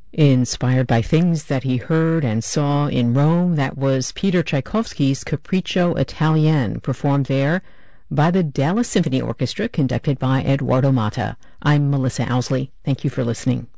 Inspired by things that he heard and saw in Rome, that was Peter Tchaikovsky's Capriccio Italien, performed there by the Dallas Symphony Orchestra, conducted by Eduardo Mata. I'm Melissa Owsley. Thank you for listening.